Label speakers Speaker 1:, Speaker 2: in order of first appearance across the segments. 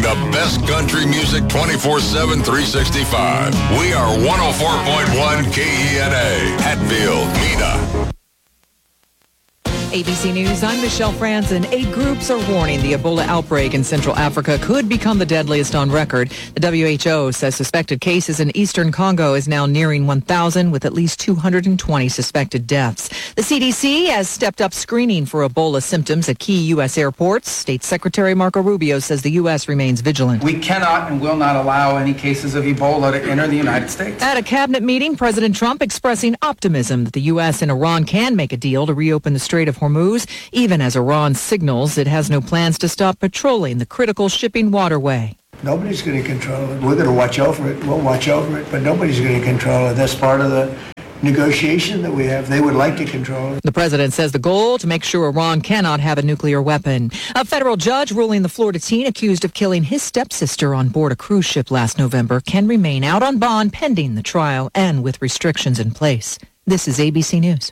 Speaker 1: the best country music 24/7, 365. We are 104.1 KENA, Hatfield, MENA.
Speaker 2: ABC News, I'm Michelle Franzen. 8 groups are warning the Ebola outbreak in Central Africa could become the deadliest on record. The WHO says suspected cases in eastern Congo is now nearing 1,000 with at least 220 suspected deaths. The CDC has stepped up screening for Ebola symptoms at key U.S. airports. State Secretary Marco Rubio says the U.S. remains vigilant.
Speaker 3: We cannot and will not allow any cases of Ebola to enter the United States.
Speaker 2: At a cabinet meeting, President Trump expressing optimism that the U.S. and Iran can make a deal to reopen the Strait of Hormuz, even as Iran signals it has no plans to stop patrolling the critical shipping waterway.
Speaker 4: Nobody's going to control it. We're going to watch over it. We'll watch over it, but nobody's going to control it. That's part of the negotiation that we have. They would like to control it.
Speaker 2: The president says the goal to make sure Iran cannot have a nuclear weapon. A federal judge ruling the Florida teen accused of killing his stepsister on board a cruise ship last November can remain out on bond pending the trial and with restrictions in place. This is ABC News.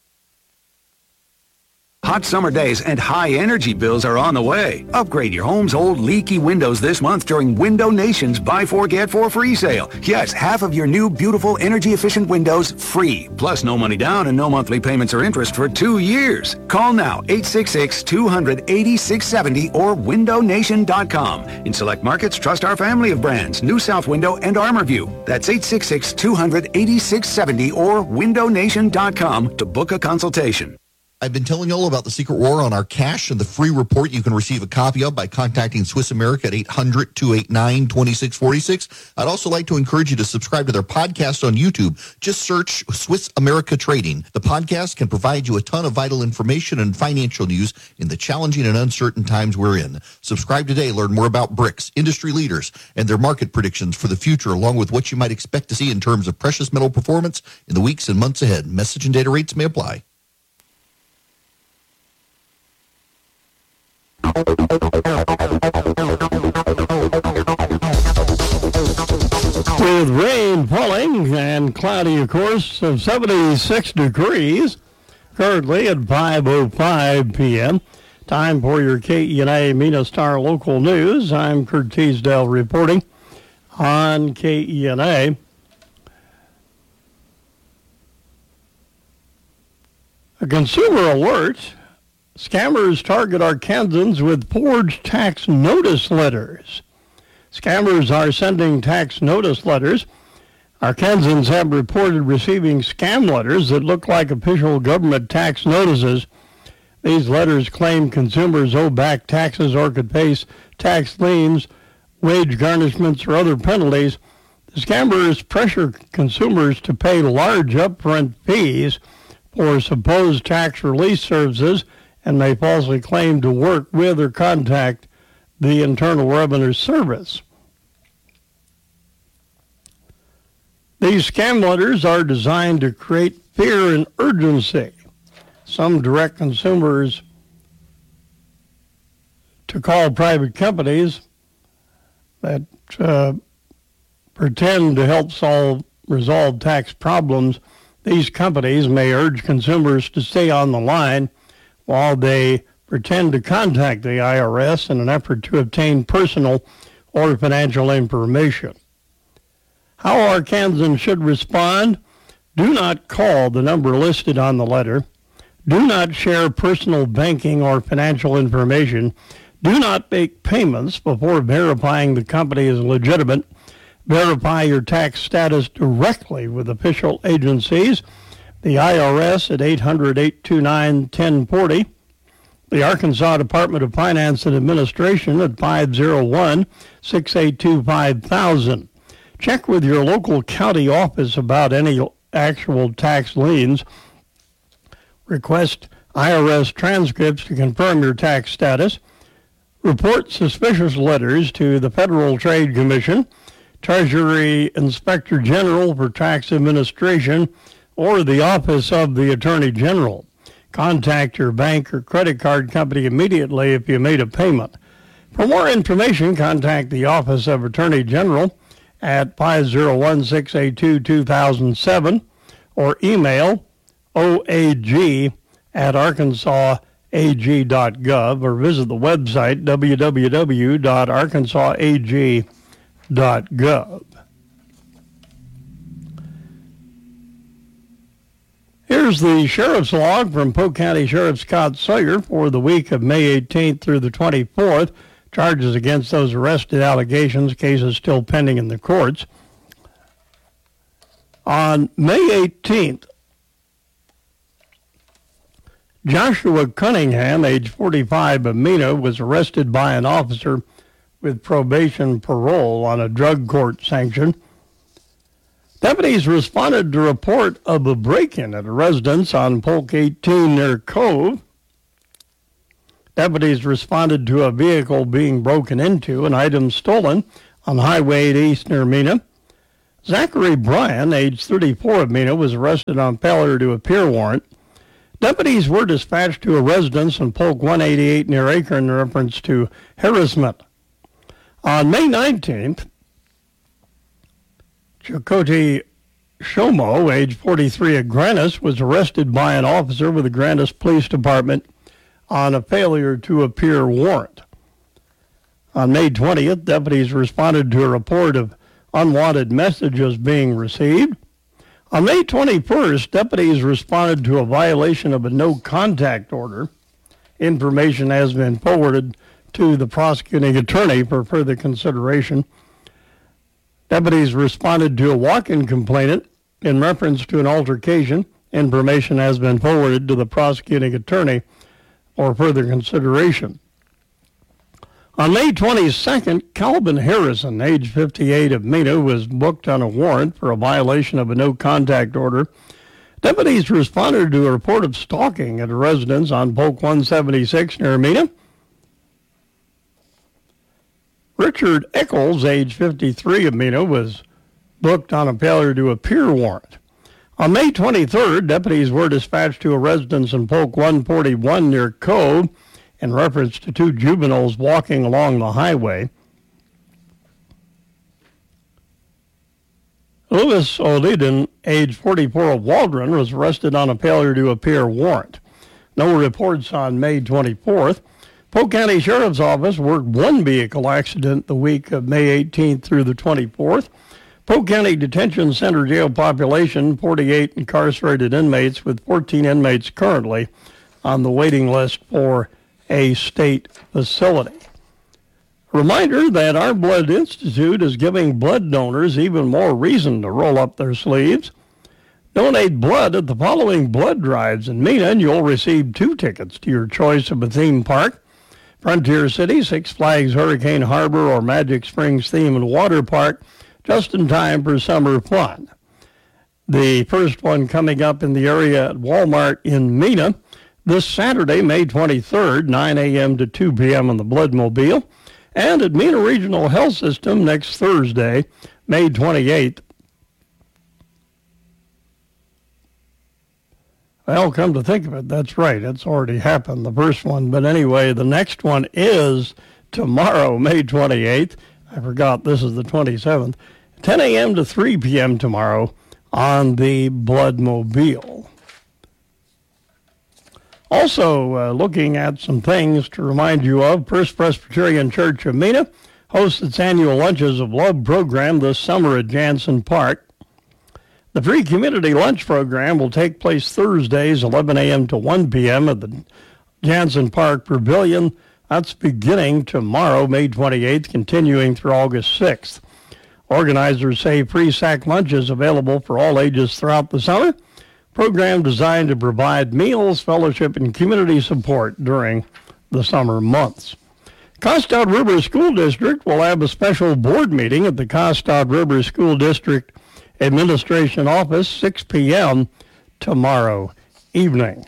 Speaker 5: Hot summer days and high energy bills are on the way. Upgrade your home's old leaky windows this month during Window Nation's Buy 4 Get 4 free sale. Yes, half of your new beautiful energy efficient windows free. Plus no money down and no monthly payments or interest for 2 years. Call now 866-200-8670 or windownation.com. In select markets, trust our family of brands, New South Window and ArmorView. That's 866-200-8670 or windownation.com to book a consultation.
Speaker 6: I've been telling you all about the secret war on our cash and the free report you can receive a copy of by contacting Swiss America at 800-289-2646. I'd also like to encourage you to subscribe to their podcast on YouTube. Just search Swiss America Trading. The podcast can provide you a ton of vital information and financial news in the challenging and uncertain times we're in. Subscribe today. Learn more about BRICS, industry leaders, and their market predictions for the future, along with what you might expect to see in terms of precious metal performance in the weeks and months ahead. Message and data rates may apply.
Speaker 7: With rain falling and cloudy, of course, of 76 degrees, currently at 5:05 p.m. Time for your KENA MENA Star local news. I'm Kurt Teasdale reporting on KENA. A consumer alert. Scammers target Arkansans with forged tax notice letters. Scammers are sending tax notice letters. Arkansans have reported receiving scam letters that look like official government tax notices. These letters claim consumers owe back taxes or could face tax liens, wage garnishments, or other penalties. The scammers pressure consumers to pay large upfront fees for supposed tax relief services and may falsely claim to work with or contact the Internal Revenue Service. These scam letters are designed to create fear and urgency. Some direct consumers to call private companies that pretend to help resolve tax problems. These companies may urge consumers to stay on the line while they pretend to contact the IRS in an effort to obtain personal or financial information. How Arkansans should respond? Do not call the number listed on the letter. Do not share personal banking or financial information. Do not make payments before verifying the company is legitimate. Verify your tax status directly with official agencies. The IRS at 800-829-1040. The Arkansas Department of Finance and Administration at 501-682-5000. Check with your local county office about any actual tax liens. Request IRS transcripts to confirm your tax status. Report suspicious letters to the Federal Trade Commission, Treasury Inspector General for Tax Administration, or the Office of the Attorney General. Contact your bank or credit card company immediately if you made a payment. For more information, contact the Office of Attorney General at 501-682-2007 or email oag@arkansas arkansasag.gov or visit the website www.arkansasag.gov. Here's the Sheriff's Log from Polk County Sheriff Scott Sawyer for the week of May 18th through the 24th. Charges against those arrested, allegations, cases still pending in the courts. On May 18th, Joshua Cunningham, age 45, of Mena, was arrested by an officer with probation parole on a drug court sanction. Deputies responded to a report of a break-in at a residence on Polk 18 near Cove. Deputies responded to a vehicle being broken into and items stolen on Highway 8 East near Mena. Zachary Bryan, age 34, of Mena, was arrested on failure to appear warrant. Deputies were dispatched to a residence on Polk 188 near Acre in reference to harassment. On May 19th, Chakotay Shomo, age 43, of Grannis, was arrested by an officer with the Grannis Police Department on a failure to appear warrant. On May 20th, deputies responded to a report of unwanted messages being received. On May 21st, deputies responded to a violation of a no-contact order. Information has been forwarded to the prosecuting attorney for further consideration. Deputies responded to a walk-in complainant in reference to an altercation. Information has been forwarded to the prosecuting attorney for further consideration. On May 22nd, Calvin Harrison, age 58, of Mena, was booked on a warrant for a violation of a no-contact order. Deputies responded to a report of stalking at a residence on Polk 176 near Mena. Richard Eccles, age 53, of Mena, was booked on a failure to appear warrant. On May 23rd, deputies were dispatched to a residence in Polk 141 near Cove in reference to two juveniles walking along the highway. Louis O'Leedon, age 44, of Waldron, was arrested on a failure to appear warrant. No reports on May 24th. Polk County Sheriff's Office worked one vehicle accident the week of May 18th through the 24th. Polk County Detention Center jail population, 48 incarcerated inmates, with 14 inmates currently on the waiting list for a state facility. Reminder that Our Blood Institute is giving blood donors even more reason to roll up their sleeves. Donate blood at the following blood drives in Mena, and you'll receive 2 tickets to your choice of a theme park: Frontier City, Six Flags Hurricane Harbor, or Magic Springs Theme and Water Park, just in time for summer fun. The first one coming up in the area at Walmart in Mena this Saturday, May 23rd, 9 a.m. to 2 p.m. on the Bloodmobile, and at Mena Regional Health System next Thursday, May 28th. Well, come to think of it, that's right. It's already happened, the first one. But anyway, the next one is tomorrow, May 28th. I forgot this is the 27th. 10 a.m. to 3 p.m. tomorrow on the Bloodmobile. Also, looking at some things to remind you of, First Presbyterian Church of Mena hosts its annual Lunches of Love program this summer at Jansen Park. The free community lunch program will take place Thursdays, 11 a.m. to 1 p.m. at the Jansen Park Pavilion. That's beginning tomorrow, May 28th, continuing through August 6th. Organizers say free sack lunch is available for all ages throughout the summer. Program designed to provide meals, fellowship, and community support during the summer months. Costard River School District will have a special board meeting at the Costard River School District Administration Office, 6 p.m. tomorrow evening.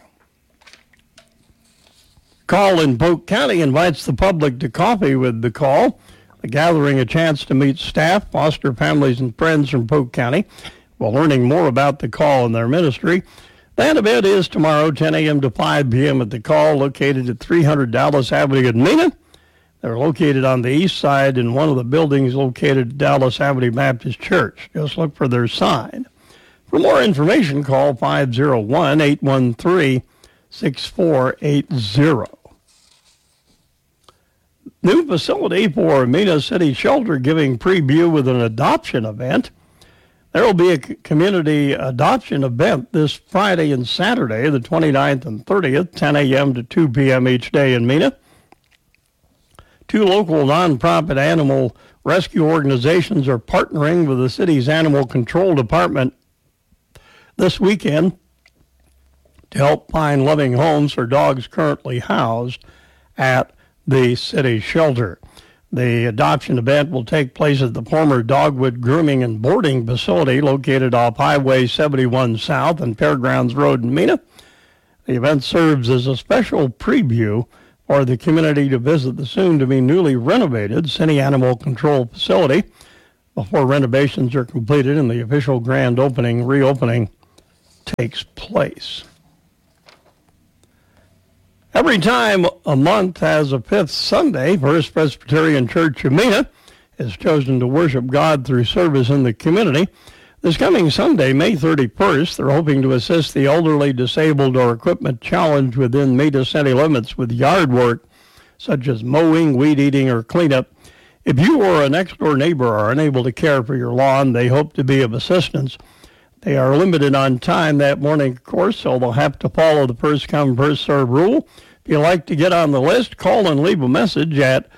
Speaker 7: Call in Polk County invites the public to coffee with the call. The gathering, a chance to meet staff, foster families, and friends from Polk County while learning more about the call and their ministry. That event is tomorrow, 10 a.m. to 5 p.m. at the call, located at 300 Dallas Avenue in Mena. They're located on the east side in one of the buildings located at Dallas Avenue Baptist Church. Just look for their sign. For more information, call 501-813-6000. 888-848-6480. New facility for Mena City Shelter giving preview with an adoption event. There will be a community adoption event this Friday and Saturday, the 29th and 30th, 10 a.m. to 2 p.m. each day in Mena. 2 local nonprofit animal rescue organizations are partnering with the city's Animal Control Department this weekend to help find loving homes for dogs currently housed at the city shelter. The adoption event will take place at the former Dogwood Grooming and Boarding Facility located off Highway 71 South and Fairgrounds Road in Mena. The event serves as a special preview for the community to visit the soon-to-be newly renovated City Animal Control Facility before renovations are completed and the official grand reopening takes place. Every time a month has a 5th Sunday, First Presbyterian Church of Mena is chosen to worship God through service in the community. This coming Sunday, May 31st, they're hoping to assist the elderly, disabled, or equipment challenged within Mena city limits with yard work, such as mowing, weed eating, or cleanup. If you or a next-door neighbor are unable to care for your lawn, they hope to be of assistance. They are limited on time that morning, of course, so they'll have to follow the first-come, first-served rule. If you'd like to get on the list, call and leave a message at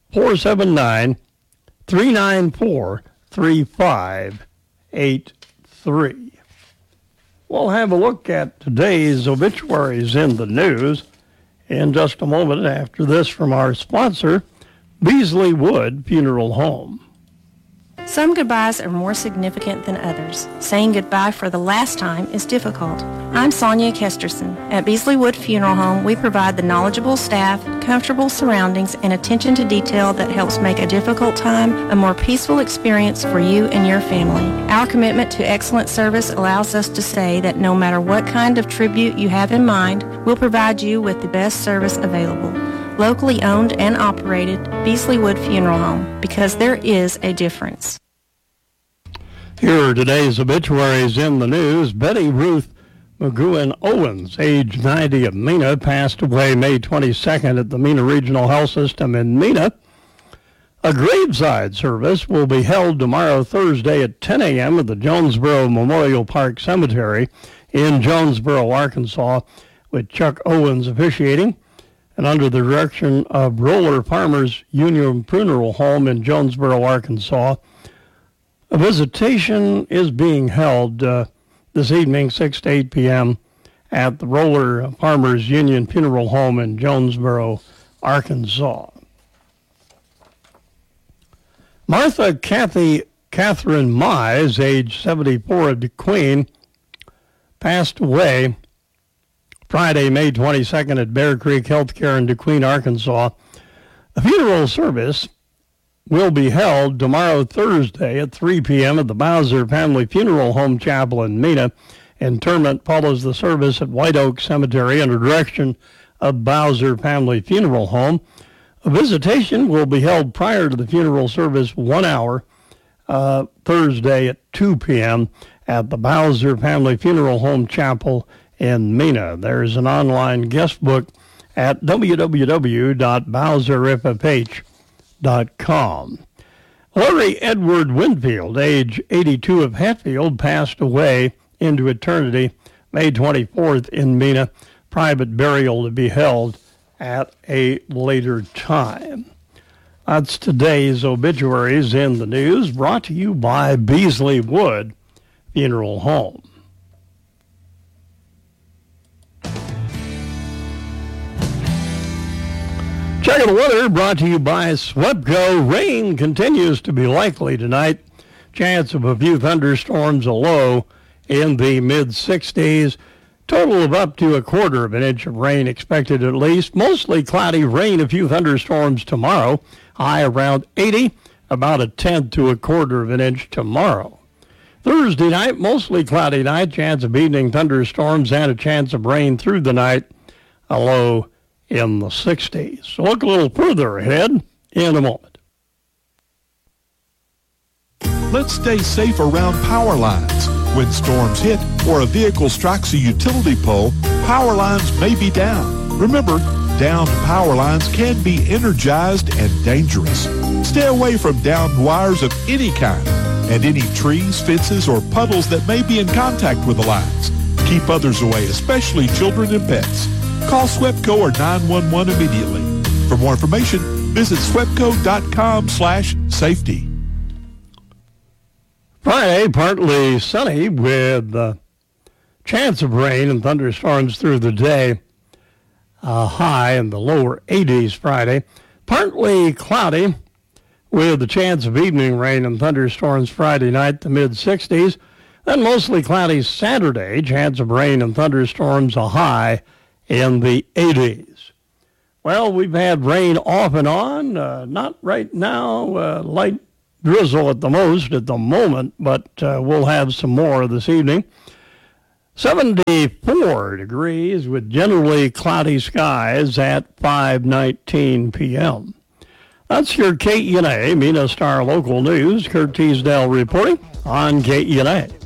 Speaker 7: 479-394-3583. We'll have a look at today's obituaries in the news in just a moment after this from our sponsor, Beasley Wood Funeral Home.
Speaker 8: Some goodbyes are more significant than others. Saying goodbye for the last time is difficult. I'm Sonia Kesterson. At Beasley Wood Funeral Home, we provide the knowledgeable staff, comfortable surroundings, and attention to detail that helps make a difficult time a more peaceful experience for you and your family. Our commitment to excellent service allows us to say that no matter what kind of tribute you have in mind, we'll provide you with the best service available. Locally owned and operated, Beasley Wood Funeral Home, because there is a difference.
Speaker 7: Here are today's obituaries in the news. Betty Ruth McGowan Owens, age 90 of Mena, passed away May 22nd at the Mena Regional Health System in Mena. A graveside service will be held tomorrow, Thursday, at 10 a.m. at the Jonesboro Memorial Park Cemetery in Jonesboro, Arkansas, with Chuck Owens officiating, and under the direction of Roller Farmers Union Funeral Home in Jonesboro, Arkansas. A visitation is being held this evening, 6 to 8 p.m. at the Roller Farmers Union Funeral Home in Jonesboro, Arkansas. Martha Catherine Mize, age 74 of DeQueen, passed away Friday, May 22nd at Bear Creek Healthcare in DeQueen, Arkansas. A funeral service will be held tomorrow, Thursday, at 3 p.m. at the Bowser Family Funeral Home Chapel in Mena. Interment follows the service at White Oak Cemetery under direction of Bowser Family Funeral Home. A visitation will be held prior to the funeral service 1 hour, Thursday at 2 p.m. at the Bowser Family Funeral Home Chapel in Mena. There's an online guest book at www.bowserffh.com. Larry Edward Winfield, age 82 of Hatfield, passed away into eternity May 24th in Mena. Private burial to be held at a later time. That's today's obituaries in the news, brought to you by Beasley Wood Funeral Home. Checking the weather, brought to you by SWEPCO. Rain continues to be likely tonight. Chance of a few thunderstorms, a low in the mid-60s. Total of up to 1/4 of an inch of rain expected at least. Mostly cloudy, rain, a few thunderstorms tomorrow. High around 80, about 1/10 to 1/4 of an inch tomorrow. Thursday night, mostly cloudy night. Chance of evening thunderstorms and a chance of rain through the night. A low in the 60s. So look a little further ahead in a moment.
Speaker 9: Let's stay safe around power lines. When storms hit or a vehicle strikes a utility pole, power lines may be down. Remember, downed power lines can be energized and dangerous. Stay away from downed wires of any kind and any trees, fences, or puddles that may be in contact with the lines. Keep others away, especially children and pets. Call SWEPCO or 911 immediately. For more information, visit swepco.com/safety.
Speaker 7: Friday, partly sunny with chance of rain and thunderstorms through the day. High in the lower 80s Friday. Partly cloudy with the chance of evening rain and thunderstorms Friday night, the mid-60s. Then mostly cloudy Saturday, chance of rain and thunderstorms, a high in the 80s. Well, we've had rain off and on, not right now, light drizzle at the most at the moment, but we'll have some more this evening. 74 degrees with generally cloudy skies at 5:19 p.m. That's your KENA, Mena Star Local News. Kurt Teasdale reporting on KENA.